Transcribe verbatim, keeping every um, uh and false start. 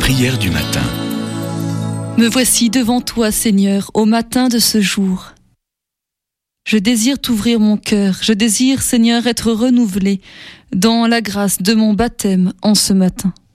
prière du matin. Me voici devant toi, Seigneur, au matin de ce jour. Je désire t'ouvrir mon cœur, je désire, Seigneur, être renouvelé dans la grâce de mon baptême en ce matin.